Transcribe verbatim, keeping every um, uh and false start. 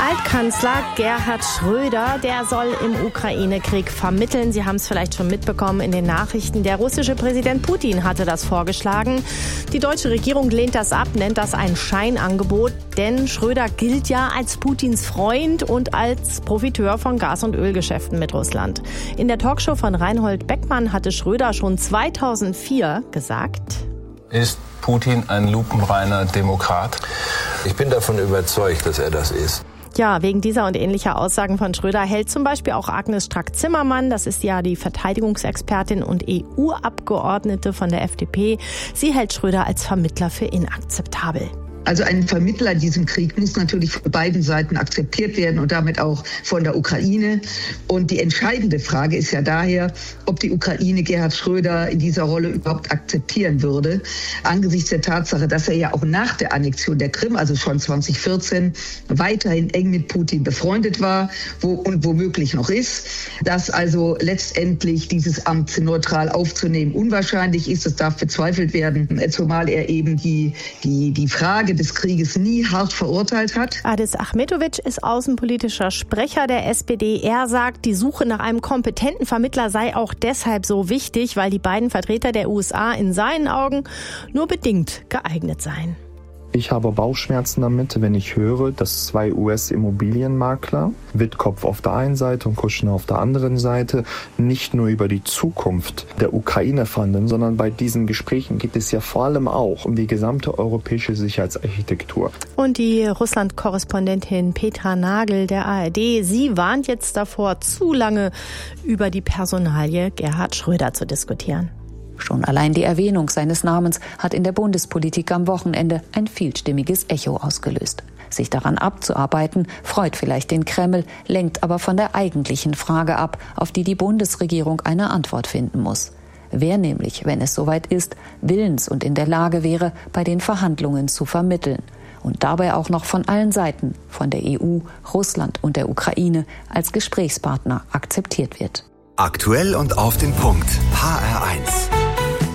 Altkanzler Gerhard Schröder, der soll im Ukraine-Krieg vermitteln. Sie haben es vielleicht schon mitbekommen in den Nachrichten. Der russische Präsident Putin hatte das vorgeschlagen. Die deutsche Regierung lehnt das ab, nennt das ein Scheinangebot. Denn Schröder gilt ja als Putins Freund und als Profiteur von Gas- und Ölgeschäften mit Russland. In der Talkshow von Reinhold Beckmann hatte Schröder schon zweitausendvier gesagt: Ist Putin ein lupenreiner Demokrat? Ich bin davon überzeugt, dass er das ist. Ja, wegen dieser und ähnlicher Aussagen von Schröder hält zum Beispiel auch Agnes Strack-Zimmermann, das ist ja die Verteidigungsexpertin und E U-Abgeordnete von der F D P, sie hält Schröder als Vermittler für inakzeptabel. Also ein Vermittler in diesem Krieg muss natürlich von beiden Seiten akzeptiert werden und damit auch von der Ukraine. Und die entscheidende Frage ist ja daher, ob die Ukraine Gerhard Schröder in dieser Rolle überhaupt akzeptieren würde. Angesichts der Tatsache, dass er ja auch nach der Annexion der Krim, also schon zweitausendvierzehn, weiterhin eng mit Putin befreundet war wo, und womöglich noch ist, dass also letztendlich dieses Amt neutral aufzunehmen unwahrscheinlich ist. Das darf bezweifelt werden, zumal er eben die, die, die Frage des Krieges nie hart verurteilt hat. Adis Achmetovic ist außenpolitischer Sprecher der S P D. Er sagt, die Suche nach einem kompetenten Vermittler sei auch deshalb so wichtig, weil die beiden Vertreter der U S A in seinen Augen nur bedingt geeignet seien. Ich habe Bauchschmerzen damit, wenn ich höre, dass zwei U S-Immobilienmakler, Wittkopf auf der einen Seite und Kushner auf der anderen Seite, nicht nur über die Zukunft der Ukraine verhandeln, sondern bei diesen Gesprächen geht es ja vor allem auch um die gesamte europäische Sicherheitsarchitektur. Und die Russland-Korrespondentin Petra Nagel der A R D, sie warnt jetzt davor, zu lange über die Personalie Gerhard Schröder zu diskutieren. Schon allein die Erwähnung seines Namens hat in der Bundespolitik am Wochenende ein vielstimmiges Echo ausgelöst. Sich daran abzuarbeiten, freut vielleicht den Kreml, lenkt aber von der eigentlichen Frage ab, auf die die Bundesregierung eine Antwort finden muss. Wer nämlich, wenn es soweit ist, willens und in der Lage wäre, bei den Verhandlungen zu vermitteln und dabei auch noch von allen Seiten, von der E U, Russland und der Ukraine, als Gesprächspartner akzeptiert wird. Aktuell und auf den Punkt. H R eins.